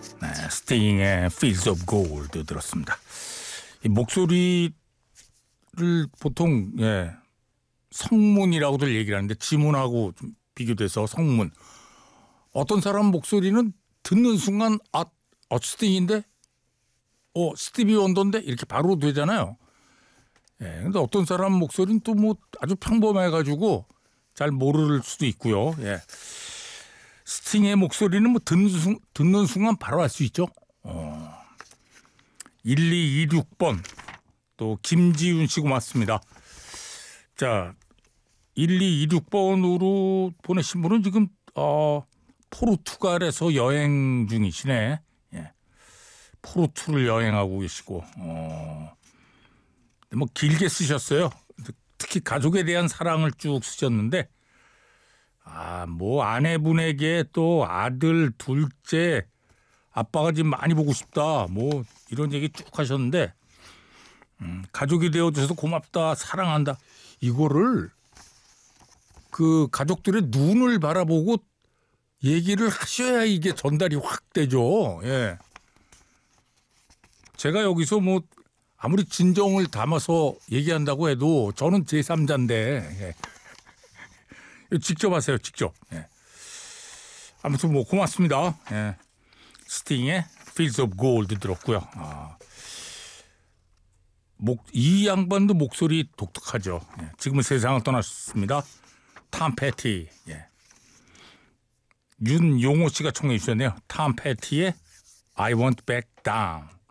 네, 스팅의 Fields of Gold 들었습니다. 이 목소리를 보통 성문이라고들 얘기를 하는데 지문하고 좀 비교돼서 성문. 어떤 사람 목소리는 듣는 순간 스팅인데 스티비 원더인데 이렇게 바로 되잖아요. 근데 어떤 사람 목소리는 또 뭐 아주 평범해가지고 잘 모를 수도 있고요. 스팅의 목소리는 뭐 듣는 순간 바로 알 수 있죠. 1226번 또 김지윤 씨 고맙습니다. 자, 1226번으로 보내신 분은 지금 포르투갈에서 여행 중이시네. 포르투를 여행하고 계시고 뭐 길게 쓰셨어요. 특히 가족에 대한 사랑을 쭉 쓰셨는데 뭐 아내분에게 또 아들 둘째 아빠가 지금 많이 보고 싶다 뭐 이런 얘기 쭉 하셨는데 가족이 되어줘서 고맙다 사랑한다 이거를 그 가족들의 눈을 바라보고 얘기를 하셔야 이게 전달이 확 되죠. 제가 여기서 뭐 아무리 진정을 담아서 얘기한다고 해도 저는 제3자인데 직접 하세요. 직접. 아무튼 뭐 고맙습니다. 스팅의 Fields of Gold 들었고요. 이 양반도 목소리 독특하죠. 지금은 세상을 떠났습니다. 탐 패티. 윤용호 씨가 청해 주셨네요. 탐 패티의 I Want Back Down.